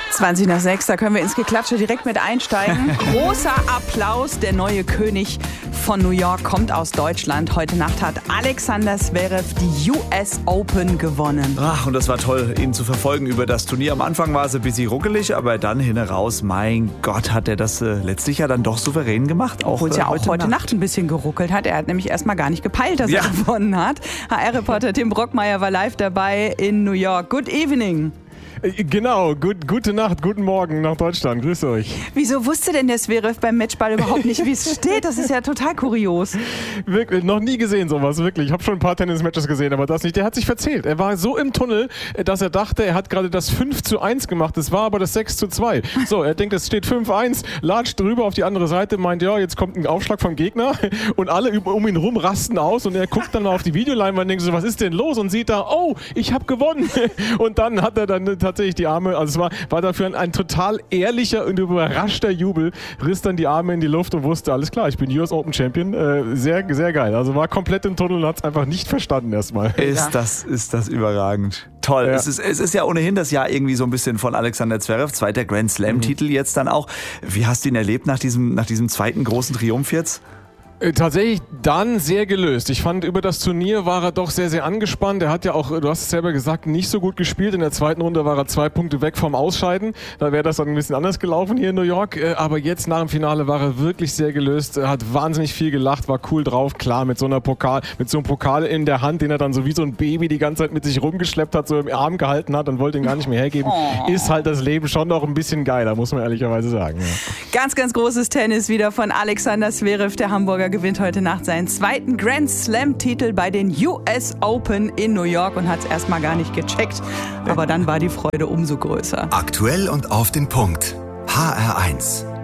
5:20, da können wir ins Geklatsche direkt mit einsteigen. Großer Applaus, der neue König von New York kommt aus Deutschland. Heute Nacht hat Alexander Zverev die US Open gewonnen. Ach, und das war toll, ihn zu verfolgen über das Turnier. Am Anfang war es ein bisschen ruckelig, aber dann hin heraus, mein Gott, hat er das letztlich ja dann doch souverän gemacht. Obwohl es ja auch heute Nacht ein bisschen geruckelt hat. Er hat nämlich erstmal gar nicht gepeilt, dass er gewonnen hat. HR-Reporter Tim Brockmeier war live dabei in New York. Good evening. Genau, gute Nacht, guten Morgen nach Deutschland. Grüß euch. Wieso wusste denn der Zverev beim Matchball überhaupt nicht, wie es steht? Das ist ja total kurios. Wirklich, noch nie gesehen sowas, wirklich. Ich habe schon ein paar Tennismatches gesehen, aber das nicht. Der hat sich verzählt. Er war so im Tunnel, dass er dachte, er hat gerade das 5:1 gemacht. Es war aber das 6:2. So, er denkt, es steht 5:1, latscht drüber auf die andere Seite, meint, ja, jetzt kommt ein Aufschlag vom Gegner und alle um ihn rum rasten aus und er guckt dann mal auf die Videoleinwand und denkt so, was ist denn los? Und sieht da, oh, ich habe gewonnen. Und dann hat er dann tatsächlich die Arme, also es war dafür ein total ehrlicher und überraschter Jubel, riss dann die Arme in die Luft und wusste, alles klar, ich bin US Open Champion, sehr, sehr geil. Also war komplett im Tunnel und hat es einfach nicht verstanden erstmal. Ist das überragend. Toll. Ja. Es ist ja ohnehin das Jahr irgendwie so ein bisschen von Alexander Zverev, zweiter Grand Slam-Titel jetzt dann auch. Wie hast du ihn erlebt nach diesem zweiten großen Triumph jetzt? Tatsächlich dann sehr gelöst. Ich fand, über das Turnier war er doch sehr, sehr angespannt. Er hat ja auch, du hast es selber gesagt, nicht so gut gespielt. In der zweiten Runde war er 2 Punkte weg vom Ausscheiden. Da wäre das dann ein bisschen anders gelaufen hier in New York. Aber jetzt nach dem Finale war er wirklich sehr gelöst. Er hat wahnsinnig viel gelacht, war cool drauf. Klar, mit so einem Pokal in der Hand, den er dann so wie so ein Baby die ganze Zeit mit sich rumgeschleppt hat, so im Arm gehalten hat und wollte ihn gar nicht mehr hergeben. Ist halt das Leben schon noch ein bisschen geiler, muss man ehrlicherweise sagen. Ja. Ganz, ganz großes Tennis wieder von Alexander Zverev, der Hamburger gewinnt heute Nacht seinen zweiten Grand Slam-Titel bei den US Open in New York und hat es erstmal gar nicht gecheckt. Aber dann war die Freude umso größer. Aktuell und auf den Punkt. HR1.